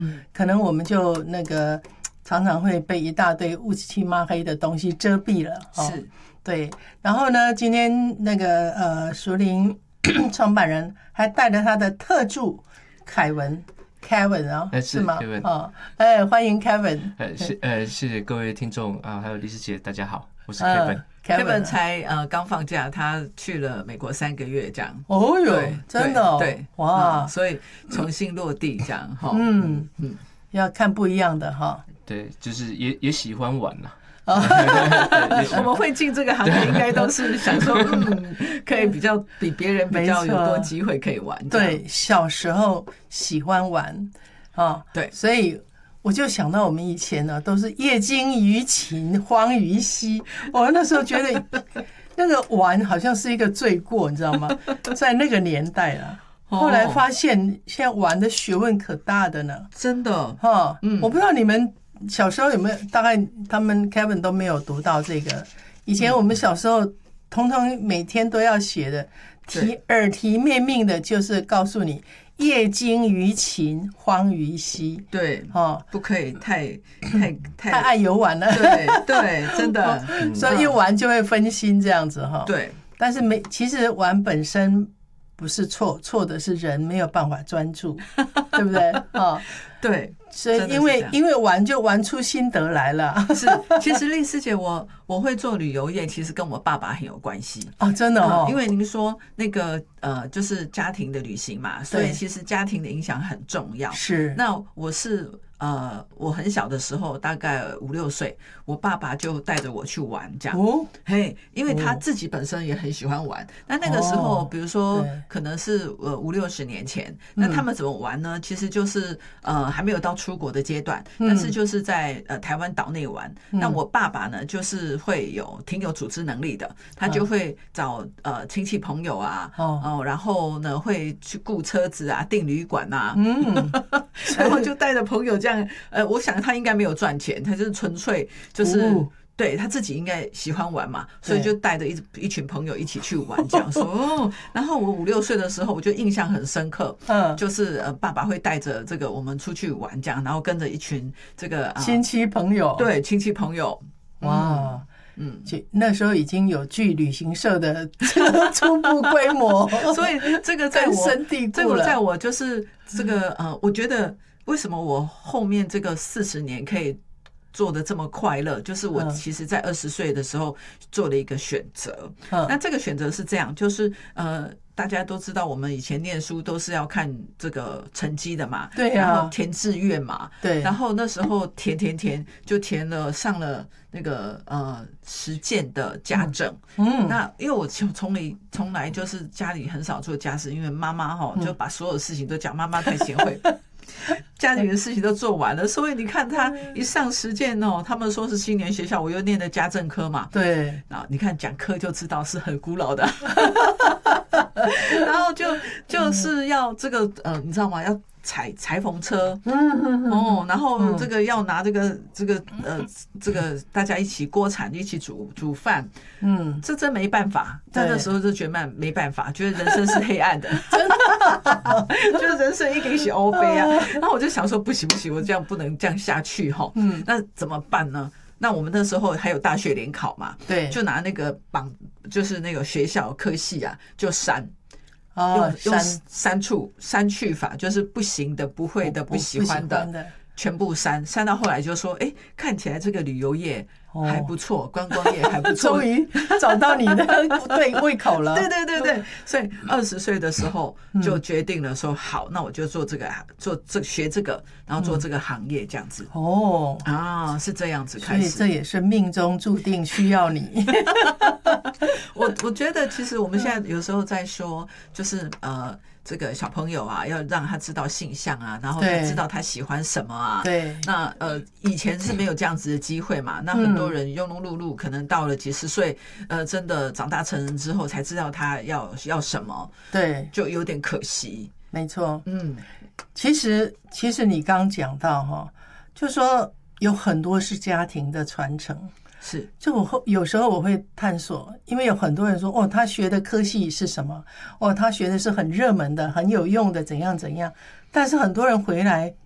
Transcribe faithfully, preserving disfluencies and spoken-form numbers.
可能我们就那个常常会被一大堆乌漆抹黑的东西遮蔽了。 是， 对。然后呢，今天那个呃，熟龄创办人还带着他的特助凯文。Kevin 啊、哦，是吗？哦，哎，欢迎 Kevin。 呃，谢呃，谢谢各位听众啊，还有李师姐，大家好，我是 Kevin。 嗯、 Kevin, Kevin 才呃刚放假，他去了美国三个月这样。 哦哟，真的哦， 对， 哇、 嗯，所以重新落地这样哈。 嗯嗯，要看不一样的哈。 对，就是也也喜欢玩啦。 我们会进这个行业，应该都是想说，嗯，可以比较比别人比较有多机会可以玩。 对，小时候喜欢玩啊， 对， 所以我就想到我们以前呢，都是夜惊鱼禽，荒鱼溪。我那时候觉得那个玩好像是一个罪过，你知道吗？在那个年代啊。后来发现，现在玩的学问可大的呢， 真的哈。嗯，我不知道你们小时候有没有，大概他们 Kevin 都没有读到这个。以前我们小时候，通通每天都要写的题，耳提面命的，就是告诉你夜惊鱼禽，荒鱼溪。 对，哦，不可以太太太太爱游玩了。 对对，真的， 所以一玩就会分心这样子哈。 对， 但是没，其实玩本身不是错，错的是人没有办法专注，对不对？啊， 对。 所以因为因为玩就玩出心得来了。 是，其实丽师姐我我会做旅游业，其实跟我爸爸很有关系哦，真的哦。 嗯、因为您说那个呃，就是家庭的旅行嘛，所以其实家庭的影响很重要。 是， 那我是呃，我很小的时候，大概五六岁，我爸爸就带着我去玩，这样。哦，嘿，因为他自己本身也很喜欢玩。那那个时候，比如说可能是呃五六十年前，那他们怎么玩呢？其实就是呃还没有到出国的阶段，但是就是在呃台湾岛内玩。那我爸爸呢，就是会有挺有组织能力的，他就会找呃亲戚朋友啊，哦，然后呢会去雇车子啊，订旅馆啊，嗯，然后就带着朋友这样。呃，我想他应该没有赚钱，他就是纯粹就是。哦，对，他自己应该喜欢玩嘛，所以就带着一一群朋友一起去玩，这样说哦。然后我五六岁的时候，我就印象很深刻，嗯，就是呃，爸爸会带着这个我们出去玩，这样，然后跟着一群这个、呃、 亲戚朋友， 对，亲戚朋友， 哇，嗯，就那时候已经有具旅行社的初步规模， 所以这个在我根深蒂固了。 这个在我就是这个呃，我觉得为什么我后面这个四十年可以做的这么快乐，就是我其实在二十岁的时候做了一个选择。嗯，那这个选择是这样，就是呃，大家都知道我们以前念书都是要看这个成绩的嘛， 对呀、啊， 然后填志愿嘛， 对， 然后那时候填填填就填了上了那个呃实践的家政。嗯，那因为我从来从来就是家里很少做家事，因为妈妈哈就把所有事情都讲妈妈太贤惠。家里的事情都做完了，所以你看他一上实践哦，他们说是青年学校，我又念的家政科嘛， 对， 然后你看讲课就知道是很古老的，然后就就是要这个呃，你知道吗？要裁裁缝车，哦，然后这个要拿这个这个呃这个大家一起锅铲一起煮煮饭，嗯，这真没办法，在那时候就觉得没办法，觉得人生是黑暗的，真的，就是人生一定是欧杯啊。然后我就想说，不行不行，我这样不能这样下去哈，嗯，那怎么办呢？那我们那时候还有大学联考嘛， 对， 就拿那个榜，就是那个学校科系啊，就删。 哦， 用用删除删去法，就是不行的、不会的、不喜欢的，全部删。删到后来就说，哎，看起来这个旅游业还不错，观光业还不错， 终于找到你的对胃口了。 对对对对，所以二十岁的时候就决定了说，好，那我就做这个，做这学这个，然后做这个行业这样子。哦啊，是这样子开始， 所以这也是命中注定需要你。 我我觉得其实我们现在有时候在说，就是呃。这个小朋友啊，要让他知道性向啊，然后他知道他喜欢什么啊。 对。 那呃，以前是没有这样子的机会嘛。那很多人庸庸碌碌，可能到了几十岁，呃，真的长大成人之后，才知道他要要什么。 对。就有点可惜。 没错。嗯。其实，其实你刚讲到哈，就说有很多是家庭的传承。 是， 就我有时候我会探索，因为有很多人说，哦，他学的科系是什么？哦，他学的是很热门的、很有用的，怎样怎样。但是很多人回来